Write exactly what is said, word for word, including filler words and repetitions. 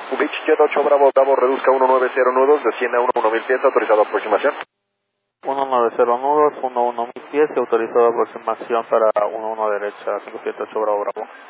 Beach Jet ocho Bravo Bravo, reduzca uno nueve cero nudos, desciende a uno mil pies, autorizado aproximación. uno nueve cero nudos, uno mil pies y autorizado aproximación para uno uno derecha, cinco siete ocho Bravo Bravo.